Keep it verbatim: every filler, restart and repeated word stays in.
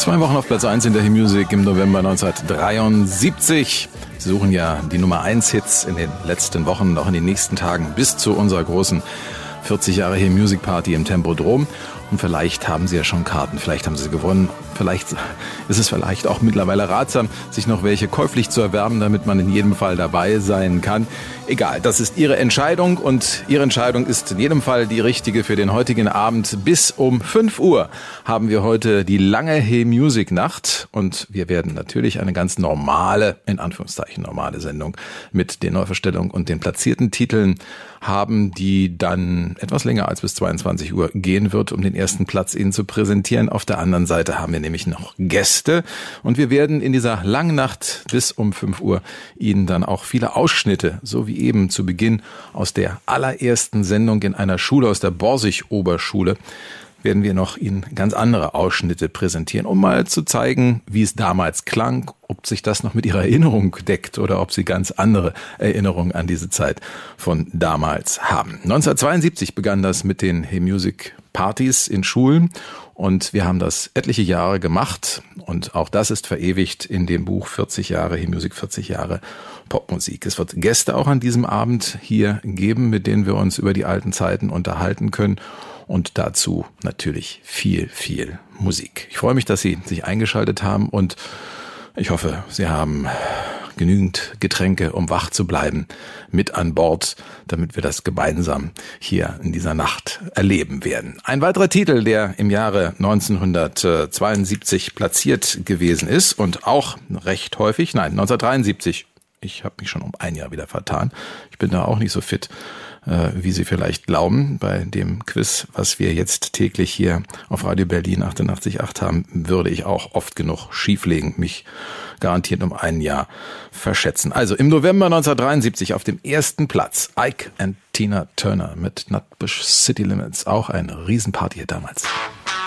Zwei Wochen auf Platz eins in der Hit Music im November neunzehnhundertdreiundsiebzig. Sie suchen ja die Nummer eins Hits in den letzten Wochen, auch in den nächsten Tagen bis zu unserer großen vierzig Jahre Hit Music Party im Tempodrom. Und vielleicht haben Sie ja schon Karten, vielleicht haben Sie gewonnen. Vielleicht ist es vielleicht auch mittlerweile ratsam, sich noch welche käuflich zu erwerben, damit man in jedem Fall dabei sein kann. Egal, das ist Ihre Entscheidung und Ihre Entscheidung ist in jedem Fall die richtige für den heutigen Abend. Bis um fünf Uhr haben wir heute die lange Hit Music Nacht und wir werden natürlich eine ganz normale, in Anführungszeichen normale Sendung mit den Neuverstellungen und den platzierten Titeln haben, die dann etwas länger als bis zweiundzwanzig Uhr gehen wird, um den ersten Platz Ihnen zu präsentieren. Auf der anderen Seite haben wir nämlich noch Gäste und wir werden in dieser langen Nacht bis um fünf Uhr Ihnen dann auch viele Ausschnitte, so wie eben zu Beginn aus der allerersten Sendung in einer Schule, aus der Borsig-Oberschule, werden wir noch Ihnen ganz andere Ausschnitte präsentieren, um mal zu zeigen, wie es damals klang, ob sich das noch mit Ihrer Erinnerung deckt oder ob Sie ganz andere Erinnerungen an diese Zeit von damals haben. neunzehnhundertzweiundsiebzig begann das mit den Hit Music Partys in Schulen und wir haben das etliche Jahre gemacht und auch das ist verewigt in dem Buch vierzig Jahre Hit Music, vierzig Jahre Popmusik. Es wird Gäste auch an diesem Abend hier geben, mit denen wir uns über die alten Zeiten unterhalten können. Und dazu natürlich viel, viel Musik. Ich freue mich, dass Sie sich eingeschaltet haben und ich hoffe, Sie haben genügend Getränke, um wach zu bleiben, mit an Bord, damit wir das gemeinsam hier in dieser Nacht erleben werden. Ein weiterer Titel, der im Jahre neunzehnhundertzweiundsiebzig platziert gewesen ist und auch recht häufig, nein, neunzehnhundertdreiundsiebzig, ich habe mich schon um ein Jahr wieder vertan, ich bin da auch nicht so fit, wie Sie vielleicht glauben, bei dem Quiz, was wir jetzt täglich hier auf Radio Berlin achtundachtzig Komma acht haben, würde ich auch oft genug schieflegen, mich garantiert um ein Jahr verschätzen. Also im November neunzehnhundertdreiundsiebzig auf dem ersten Platz Ike and Tina Turner mit Nutbush City Limits, auch eine Riesenparty hier damals.